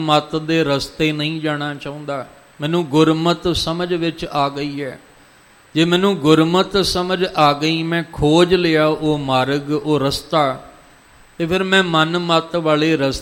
ਮਤ ਦੇ ਰਸਤੇ ਨਹੀਂ ਜਾਣਾ ਚਾਹੁੰਦਾ। ਮੈਨੂੰ ਗੁਰਮਤ ਸਮਝ ਵਿੱਚ ਆ ਗਈ ਹੈ। ਜੇ ਮੈਨੂੰ ਗੁਰਮਤ ਸਮਝ ਆ ਗਈ, ਮੈਂ ਖੋਜ ਲਿਆ ਉਹ ਮਾਰਗ, ਉਹ ਰਸਤਾ, ਤੇ ਫਿਰ ਮੈਂ ਮਨ ਮਤ ਵਾਲੇ ਰਸਤੇ